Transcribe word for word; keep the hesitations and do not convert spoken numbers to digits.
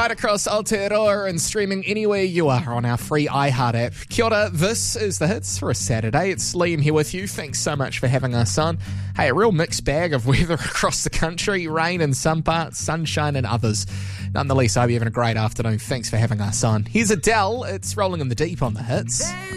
Right across Aotearoa and streaming anywhere you are on our free iHeart app. Kia ora, this is The Hits for a Saturday. It's Liam here with you. Thanks so much for having us on. Hey, a real mixed bag of weather across the country. Rain in some parts, sunshine in others. Nonetheless, I hope you're having a great afternoon. Thanks for having us on. Here's Adele. It's Rolling in the Deep on The Hits.